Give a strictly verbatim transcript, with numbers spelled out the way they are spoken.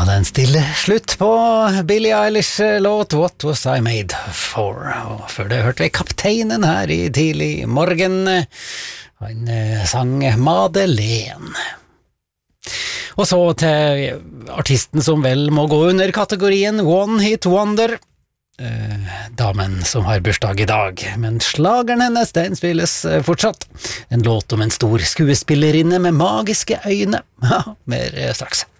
det er en stille slutt på Billie Eilish-låt What Was I Made For, og før det hørte vi Kapteinen her i tidlig morgen. Han sang Madeleine. Og så til artisten som vel må gå under kategorien One Hit Wonder, eh, damen som har bursdag i dag, men slageren hennes, den spilles fortsatt. En låt om en stor skuespillerinne med magiske øyne. Ja, mer straks.